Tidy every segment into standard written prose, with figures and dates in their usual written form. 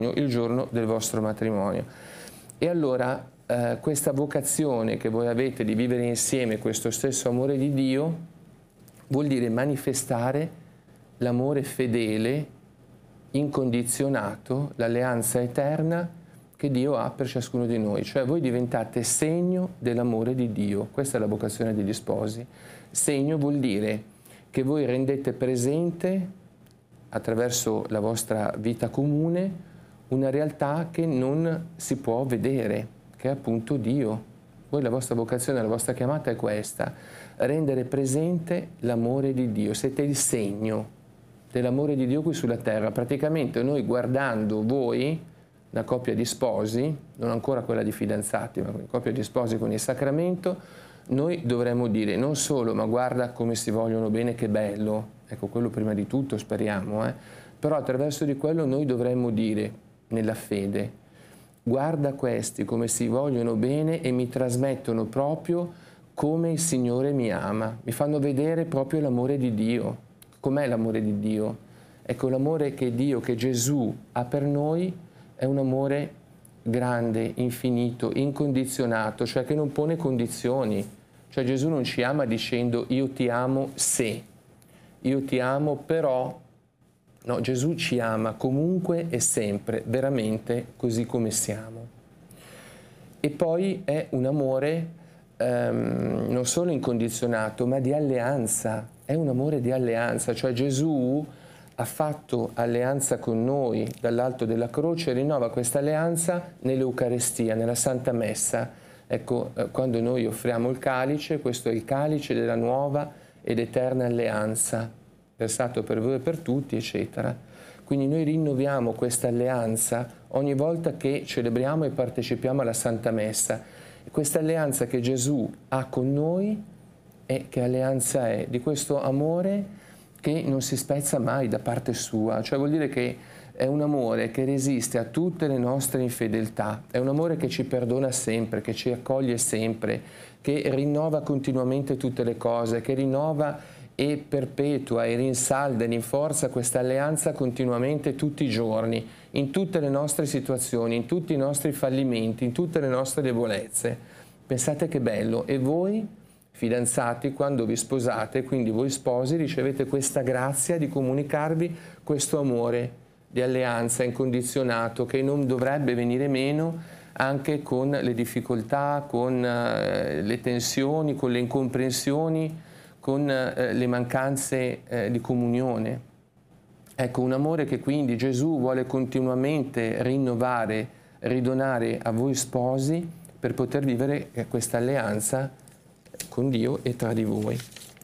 il giorno del vostro matrimonio. E allora questa vocazione che voi avete di vivere insieme questo stesso amore di Dio vuol dire manifestare l'amore fedele, incondizionato, l'alleanza eterna che Dio ha per ciascuno di noi. Cioè voi diventate segno dell'amore di Dio. Questa è la vocazione degli sposi. Segno vuol dire che voi rendete presente attraverso la vostra vita comune una realtà che non si può vedere, che è appunto Dio. Voi la vostra vocazione, la vostra chiamata è questa: rendere presente l'amore di Dio. Siete il segno dell'amore di Dio qui sulla terra. Praticamente noi, guardando voi, una coppia di sposi, non ancora quella di fidanzati, ma una coppia di sposi con il sacramento, noi dovremmo dire non solo ma guarda come si vogliono bene, che bello, ecco, quello prima di tutto speriamo, però attraverso di quello noi dovremmo dire nella fede: guarda questi come si vogliono bene e mi trasmettono proprio come il Signore mi ama, mi fanno vedere proprio l'amore di Dio. Com'è l'amore di Dio? Ecco, l'amore che Dio, che Gesù ha per noi è un amore grande, infinito, incondizionato, cioè che non pone condizioni. Cioè Gesù non ci ama dicendo io ti amo se, io ti amo però. No, Gesù ci ama comunque e sempre, veramente così come siamo. E poi è un amore non solo incondizionato, ma di alleanza. È un amore di alleanza, cioè Gesù ha fatto alleanza con noi dall'alto della croce e rinnova questa alleanza nell'Eucarestia, nella Santa Messa. Ecco, quando noi offriamo il calice, questo è il calice della nuova ed eterna alleanza, versato per voi e per tutti, eccetera. Quindi noi rinnoviamo questa alleanza ogni volta che celebriamo e partecipiamo alla Santa Messa. E questa alleanza che Gesù ha con noi, che alleanza è? Di questo amore che non si spezza mai da parte sua, cioè vuol dire che è un amore che resiste a tutte le nostre infedeltà, è un amore che ci perdona sempre, che ci accoglie sempre, che rinnova continuamente tutte le cose, che rinnova e perpetua e rinsalda e rinforza questa alleanza continuamente tutti i giorni, in tutte le nostre situazioni, in tutti i nostri fallimenti, in tutte le nostre debolezze. Pensate che bello! E voi, fidanzati, quando vi sposate, quindi voi sposi, ricevete questa grazia di comunicarvi questo amore di alleanza incondizionato che non dovrebbe venire meno anche con le difficoltà, con le tensioni, con le incomprensioni, con le mancanze di comunione. Ecco, un amore che quindi Gesù vuole continuamente rinnovare, ridonare a voi sposi per poter vivere questa alleanza con Dio e tra di voi.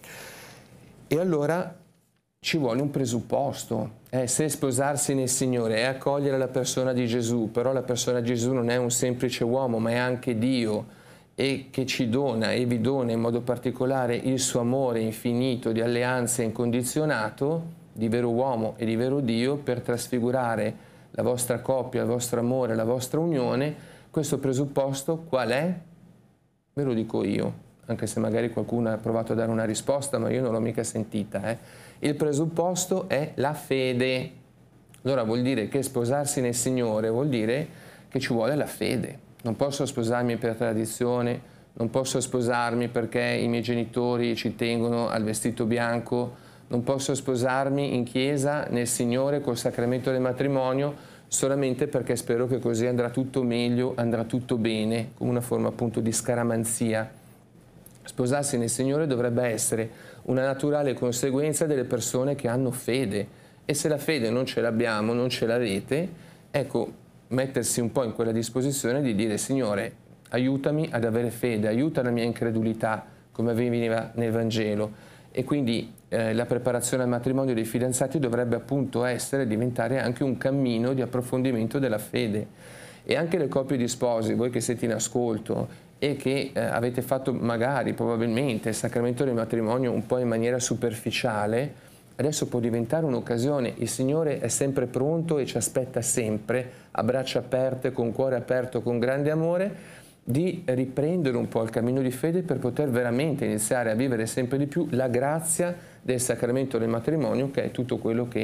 E allora ci vuole un presupposto. Se sposarsi nel Signore è accogliere la persona di Gesù, però la persona di Gesù non è un semplice uomo, ma è anche Dio, e che ci dona e vi dona in modo particolare il suo amore infinito di alleanza incondizionato, di vero uomo e di vero Dio, per trasfigurare la vostra coppia, il vostro amore, la vostra unione. Questo presupposto qual è? Ve lo dico io, anche se magari qualcuno ha provato a dare una risposta, ma io non l'ho mica sentita. Il presupposto è la fede. Allora vuol dire che sposarsi nel Signore vuol dire che ci vuole la fede. Non posso sposarmi per tradizione, non posso sposarmi perché i miei genitori ci tengono al vestito bianco, non posso sposarmi in chiesa nel Signore col sacramento del matrimonio solamente perché spero che così andrà tutto meglio, andrà tutto bene, come una forma appunto di scaramanzia. Sposarsi nel Signore dovrebbe essere una naturale conseguenza delle persone che hanno fede, e se la fede non ce l'abbiamo, non ce l'avete, ecco, mettersi un po' in quella disposizione di dire: Signore, aiutami ad avere fede, aiuta la mia incredulità, come avveniva nel Vangelo. E quindi la preparazione al matrimonio dei fidanzati dovrebbe appunto diventare anche un cammino di approfondimento della fede. E anche le coppie di sposi, voi che siete in ascolto e che avete fatto magari, probabilmente, il sacramento del matrimonio un po' in maniera superficiale, adesso può diventare un'occasione. Il Signore è sempre pronto e ci aspetta sempre, a braccia aperte, con cuore aperto, con grande amore, di riprendere un po' il cammino di fede per poter veramente iniziare a vivere sempre di più la grazia del sacramento del matrimonio, che è tutto quello che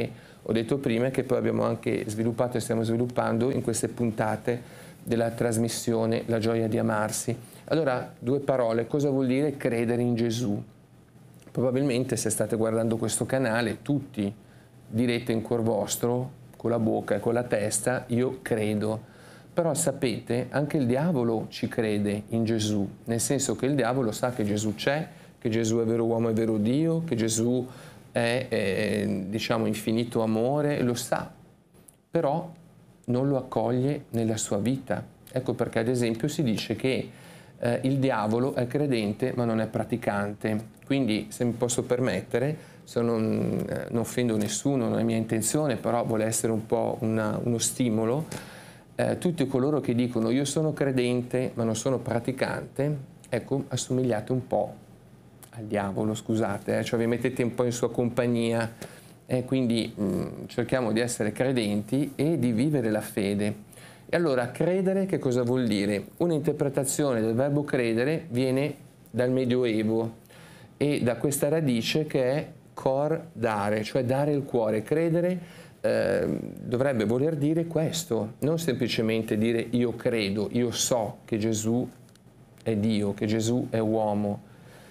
ho detto prima, che poi abbiamo anche sviluppato e stiamo sviluppando in queste puntate della trasmissione La gioia di amarsi. Allora, 2 parole, cosa vuol dire credere in Gesù? Probabilmente se state guardando questo canale tutti direte in cuor vostro, con la bocca e con la testa, io credo. Però sapete, anche il diavolo ci crede in Gesù, nel senso che il diavolo sa che Gesù c'è, che Gesù è vero uomo e vero Dio, che Gesù è diciamo infinito amore, lo sa, però non lo accoglie nella sua vita. Ecco perché ad esempio si dice che il diavolo è credente ma non è praticante. Quindi, se mi posso permettere, non offendo nessuno, non è mia intenzione, però vuole essere un po' uno stimolo, tutti coloro che dicono io sono credente ma non sono praticante, ecco, assomigliate un po' al diavolo, scusate, cioè vi mettete un po' in sua compagnia, quindi cerchiamo di essere credenti e di vivere la fede. E allora credere che cosa vuol dire? Un'interpretazione del verbo credere viene dal Medioevo e da questa radice che è cor dare, cioè dare il cuore. Credere dovrebbe voler dire questo, non semplicemente dire io credo, io so che Gesù è Dio, che Gesù è uomo,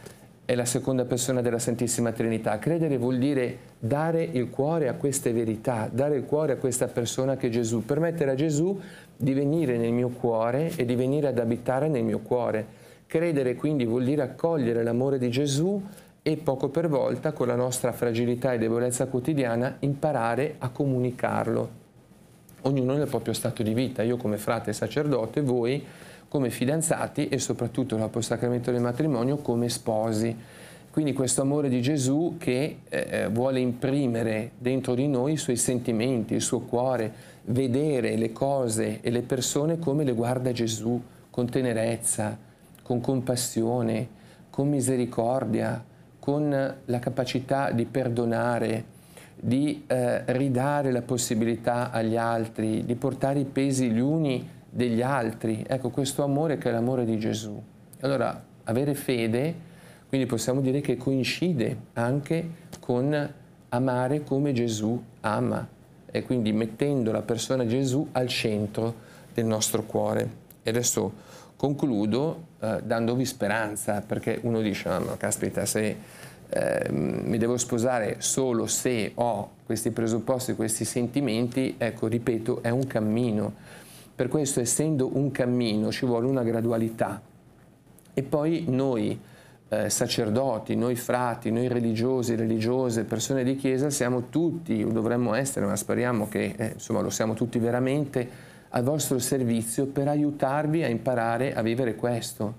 è la seconda persona della Santissima Trinità. Credere vuol dire dare il cuore a queste verità, dare il cuore a questa persona che è Gesù, permettere a Gesù di venire nel mio cuore e di venire ad abitare nel mio cuore. Credere quindi vuol dire accogliere l'amore di Gesù e poco per volta, con la nostra fragilità e debolezza quotidiana, imparare a comunicarlo. Ognuno nel proprio stato di vita, io come frate sacerdote, voi come fidanzati e soprattutto dopo il sacramento del matrimonio come sposi. Quindi questo amore di Gesù che vuole imprimere dentro di noi i suoi sentimenti, il suo cuore, vedere le cose e le persone come le guarda Gesù, con tenerezza, con compassione, con misericordia, con la capacità di perdonare, di ridare la possibilità agli altri, di portare i pesi gli uni degli altri. Ecco, questo amore che è l'amore di Gesù. Allora, avere fede, quindi possiamo dire che coincide anche con amare come Gesù ama, e quindi mettendo la persona Gesù al centro del nostro cuore. E adesso concludo dandovi speranza, perché uno dice, ma caspita, se mi devo sposare solo se ho questi presupposti, questi sentimenti, ecco, ripeto, è un cammino. Per questo, essendo un cammino, ci vuole una gradualità. E poi noi sacerdoti, noi frati, noi religiosi, religiose, persone di chiesa, siamo tutti, o dovremmo essere, ma speriamo che insomma lo siamo tutti veramente, al vostro servizio per aiutarvi a imparare a vivere questo.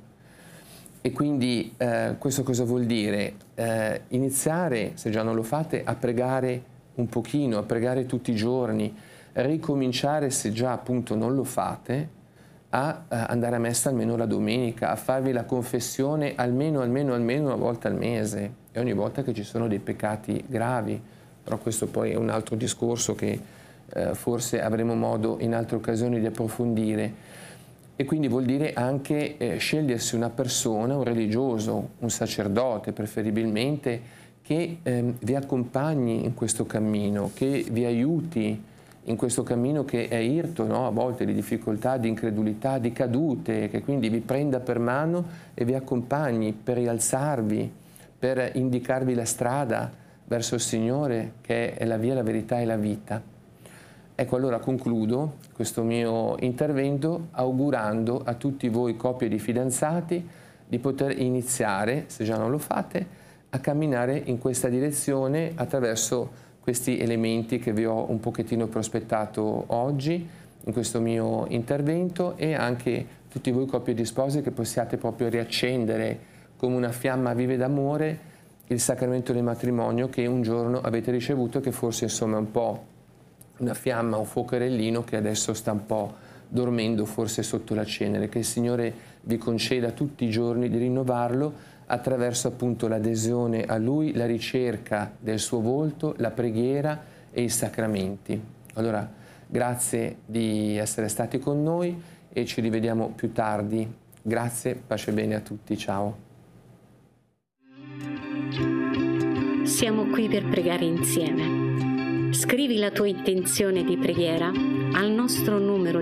E quindi questo cosa vuol dire? Iniziare, se già non lo fate, a pregare un pochino, a pregare tutti i giorni, ricominciare, se già appunto non lo fate, a andare a messa almeno la domenica, a farvi la confessione almeno una volta al mese, e ogni volta che ci sono dei peccati gravi. Però questo poi è un altro discorso che forse avremo modo in altre occasioni di approfondire. E quindi vuol dire anche scegliersi una persona, un religioso, un sacerdote preferibilmente, che vi accompagni in questo cammino, che vi aiuti in questo cammino che è irto, no? A volte di difficoltà, di incredulità, di cadute, che quindi vi prenda per mano e vi accompagni per rialzarvi, per indicarvi la strada verso il Signore, che è la via, la verità e la vita. Ecco, allora concludo questo mio intervento augurando a tutti voi coppie di fidanzati di poter iniziare, se già non lo fate, a camminare in questa direzione attraverso questi elementi che vi ho un pochettino prospettato oggi in questo mio intervento, e anche tutti voi coppie di sposi che possiate proprio riaccendere come una fiamma viva d'amore il sacramento del matrimonio che un giorno avete ricevuto, che forse insomma è un po' una fiamma, un fuocherellino che adesso sta un po' dormendo forse sotto la cenere. Che il Signore vi conceda tutti i giorni di rinnovarlo attraverso appunto l'adesione a Lui, la ricerca del suo volto, la preghiera e i sacramenti. Allora, grazie di essere stati con noi e ci rivediamo più tardi. Grazie, pace e bene a tutti, ciao. Siamo qui per pregare insieme. Scrivi la tua intenzione di preghiera al nostro numero